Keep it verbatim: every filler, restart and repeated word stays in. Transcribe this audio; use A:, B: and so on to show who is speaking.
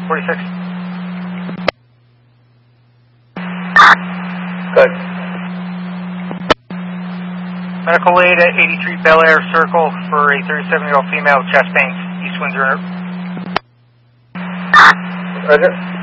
A: forty-six.
B: Good.
A: Medical aid at eighty-three Bel Air Circle for a thirty-seven-year-old female with chest pains, East Windsor.
B: Roger.